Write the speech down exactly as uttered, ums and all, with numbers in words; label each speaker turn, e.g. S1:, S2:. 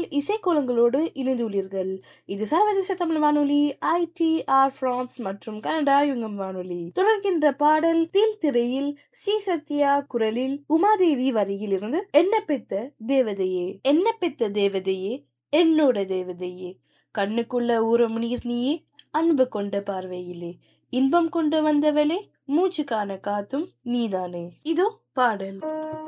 S1: இசைக்கோலங்களோடு இணைந்துள்ளீர்கள். இது சர்வதேச தமிழ் வானொலி ஐடிஆர் பிரான்ஸ் மற்றும் கனடா யுங்கம் வானொலி. தொடர்கின்ற பாடல் தீல் திரையில் ஸ்ரீ சத்யா குரலில் உமாதேவி வரியில் இருந்து என்ன பெத்த தேவதையே என்ன பெத்த தேவதையே என்னோட தேவதையே கண்ணுக்குள்ள ஊரம் நீர் நீயே அன்பு கொண்ட பார்வையிலே இன்பம் கொண்டு வந்தவளே மூச்சு காண காத்தும் நீதானே. இதோ பாடல்.